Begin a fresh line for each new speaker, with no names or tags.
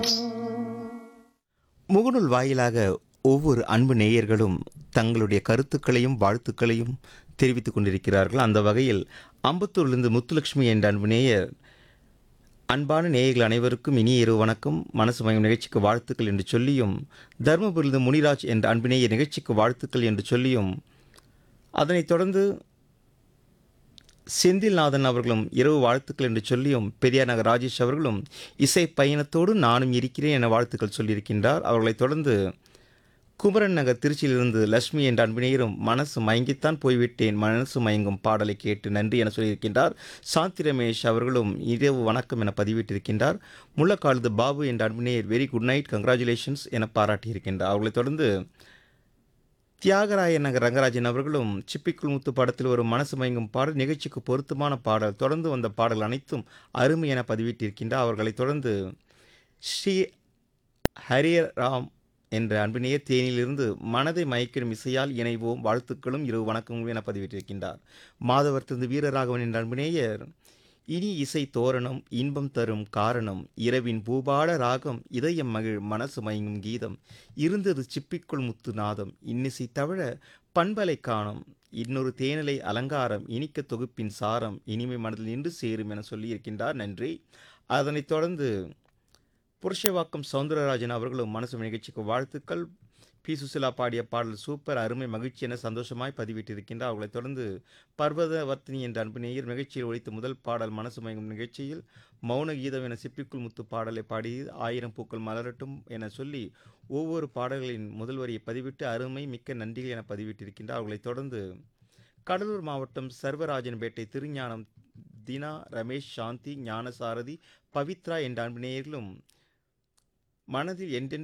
முகநூல் வாயிலாக ஒவ்வொரு அன்பு நேயர்களும் தங்களுடைய கருத்துக்களையும் வாழ்த்துக்களையும் தெரிவித்துக் கொண்டிருக்கிறார்கள். அந்த வகையில் அம்பத்தூரிலிருந்து முத்துலட்சுமி என்ற அன்பு நேயர், அன்பான நேயர்கள் அனைவருக்கும் இனிய இரவு வணக்கம், மனசு மயம் நிகழ்ச்சிக்கு வாழ்த்துக்கள் என்று சொல்லியும், தருமபுரியிலிருந்து முனிராஜ் என்ற அன்பு நேயர் நிகழ்ச்சிக்கு வாழ்த்துக்கள் என்று சொல்லியும், அதனைத் தொடர்ந்து செந்தில்நாதன் அவர்களும் இரவு வாழ்த்துக்கள் என்று சொல்லியும், பெரியார் நகர் ராஜேஷ் அவர்களும் இசை பயணத்தோடு நானும் இருக்கிறேன் என வாழ்த்துக்கள் சொல்லியிருக்கின்றார். அவர்களைத் தொடர்ந்து குமரன் நகர் திருச்சியிலிருந்து லட்சுமி என்ற அன்பினேயரும் மனசு மயங்கித்தான் போய்விட்டேன், மனசு மயங்கும் பாடலை கேட்டு நன்றி என சொல்லியிருக்கின்றார். சாந்தி ரமேஷ் அவர்களும் இரவு வணக்கம் என பதிவிட்டிருக்கின்றார். முள்ளக்காலது பாபு என்ற அன்பினேயர் வெரி குட் நைட், கங்க்ராச்சுலேஷன்ஸ் என பாராட்டியிருக்கின்றார். அவர்களைத் தொடர்ந்து தியாகராய நகர் ரங்கராஜன் அவர்களும் சிப்பிக்குள் முத்து படத்தில் ஒரு மனசு மயங்கும் பாடல் நிகழ்ச்சிக்கு பொருத்தமான பாடல், தொடர்ந்து வந்த பாடல் அனைத்தும் அருமை என பதிவிட்டிருக்கின்றார். அவர்களைத் தொடர்ந்து ஸ்ரீ ஹரியராம் என்ற அன்பினேயர் தேனியிலிருந்து மனதை மயக்கிடும் இசையால் இணைவோம், வாழ்த்துக்களும் இரவு வணக்கங்களும் என பதிவிட்டிருக்கின்றார். மாதவர்த்திருந்து வீரராகவன் என்ற அன்பினேயர், இனி இசை தோரணம் இன்பம் தரும் காரணம், இரவின் பூபாட ராகம் இதயம் மகிழ் மனசு மயங்கும் கீதம், இருந்தது சிப்பிக்குள் முத்து நாதம், இன்னிசை தவிர பண்பலை காணும், இன்னொரு தேனிலை அலங்காரம், இனிக்க தொகுப்பின் சாரம், இனிமை மனதில் நின்று சேரும் என சொல்லியிருக்கின்றார். நன்றி. அதனைத் தொடர்ந்து புருஷவாக்கம் சவுந்தரராஜன் அவர்களும் மனசு நிகழ்ச்சிக்கு வாழ்த்துக்கள், பி சுசிலா பாடிய பாடல் சூப்பர், அருமை, மகிழ்ச்சி என சந்தோஷமாய் பதிவிட்டிருக்கின்றார். அவர்களைத் தொடர்ந்து பர்வதவர்த்தினி என்ற அன்பு நேயர் நிகழ்ச்சியில் ஒழித்த முதல் பாடல் மனசு மயங்கும் நிகழ்ச்சியில் மௌன கீதம் என சிப்பிக்குள் முத்து பாடலை பாடி ஆயிரம் பூக்கள் மலரட்டும் என சொல்லி ஒவ்வொரு பாடல்களின் முதல் வரியை பதிவிட்டு அருமை மிக்க நன்றிகள் என பதிவிட்டிருக்கின்றார். அவர்களைத் தொடர்ந்து கடலூர் மாவட்டம் சர்வராஜன்பேட்டை திருஞானம் தினா, ரமேஷ், சாந்தி, ஞானசாரதி, பவித்ரா என்ற அன்பு நேயர்களும் மனதில் என்றென்று